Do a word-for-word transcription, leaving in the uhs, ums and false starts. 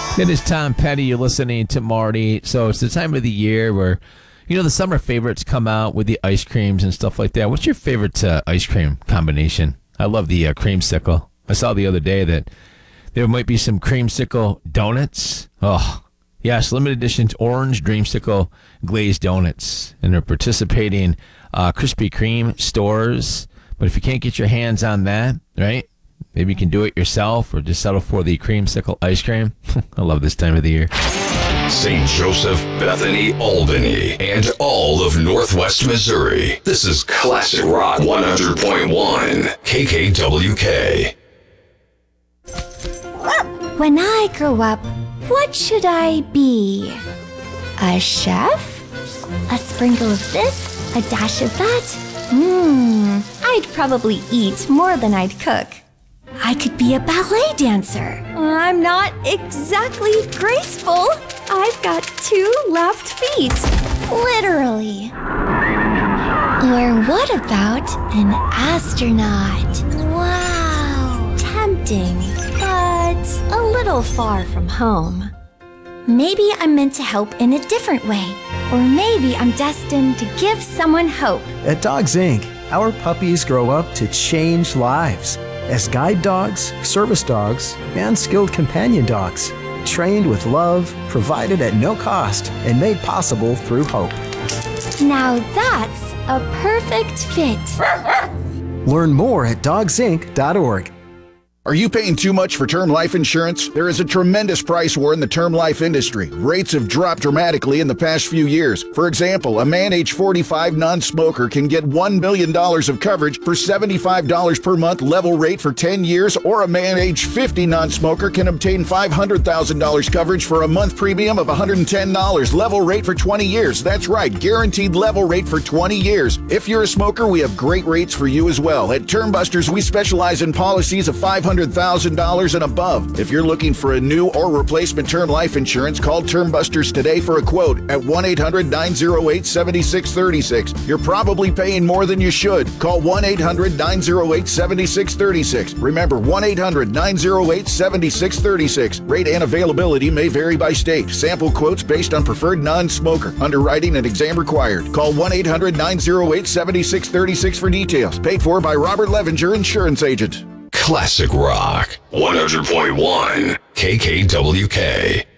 It is Tom Petty. You're listening to Marty. So it's the time of the year where, you know, the summer favorites come out with the ice creams and stuff like that. What's your favorite uh, ice cream combination? I love the uh, creamsicle. I saw the other day that there might be some creamsicle donuts. Oh, yes, limited edition orange dreamsicle glazed donuts. And they're participating uh, Krispy Kreme stores. But if you can't get your hands on that, right? Maybe you can do it yourself or just settle for the creamsicle ice cream. I love this time of the year. Saint Joseph, Bethany, Albany, and all of Northwest Missouri. This is Classic Rock one hundred point one, K K W K. When I grow up, what should I be? A chef? A sprinkle of this? A dash of that? Mmm, I'd probably eat more than I'd cook. I could be a ballet dancer. I'm not exactly graceful. I've got two left feet. Literally. Or what about an astronaut? Wow. Tempting, but a little far from home. Maybe I'm meant to help in a different way. Or maybe I'm destined to give someone hope. At Dogs Incorporated, our puppies grow up to change lives as guide dogs, service dogs, and skilled companion dogs. Trained with love, provided at no cost, and made possible through hope. Now that's a perfect fit. Learn more at dogs inc dot org. Are you paying too much for term life insurance? There is a tremendous price war in the term life industry. Rates have dropped dramatically in the past few years. For example, a man age forty-five non-smoker can get one million dollars of coverage for seventy-five dollars per month level rate for ten years, or a man age fifty non-smoker can obtain five hundred thousand dollars coverage for a month premium of one hundred ten dollars level rate for twenty years. That's right, guaranteed level rate for twenty years. If you're a smoker, we have great rates for you as well. At Term Busters, we specialize in policies of five hundred thousand dollars and above. If you're looking for a new or replacement term life insurance, call Term Busters today for a quote at one eight hundred nine oh eight seven six three six. You're probably paying more than you should. Call one eight hundred nine oh eight seven six three six. Remember, one eight hundred nine oh eight seven six three six. Rate and availability may vary by state. Sample quotes based on preferred non-smoker. Underwriting and exam required. Call one eight hundred nine oh eight seven six three six for details. Paid for by Robert Levinger, Insurance Agent. Classic Rock one hundred point one, K K W K.